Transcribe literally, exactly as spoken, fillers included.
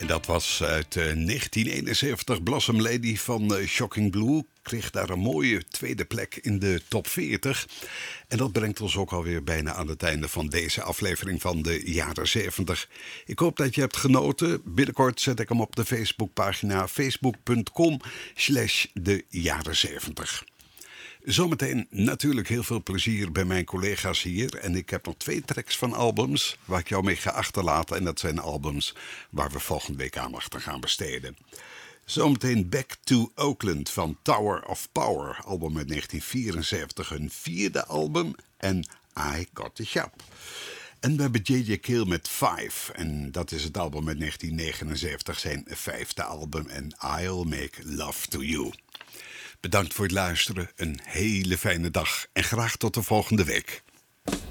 En dat was uit uh, negentien eenenzeventig. Blossom Lady van uh, Shocking Blue kreeg daar een mooie tweede plek in de top veertig. En dat brengt ons ook alweer bijna aan het einde van deze aflevering van de jaren zeventig. Ik hoop dat je hebt genoten. Binnenkort zet ik hem op de Facebookpagina facebook.com slash de jaren zeventig. Zometeen natuurlijk heel veel plezier bij mijn collega's hier. En ik heb nog twee tracks van albums waar ik jou mee ga achterlaten. En dat zijn albums waar we volgende week aandacht aan gaan besteden. Zometeen Back to Oakland van Tower of Power. Album uit negentien vierenzeventig, hun vierde album. En I Got the Shop. En we hebben J J Cale met Five. En dat is het album uit negentien negenenzeventig, zijn vijfde album. En I'll Make Love to You. Bedankt voor het luisteren, een hele fijne dag en graag tot de volgende week.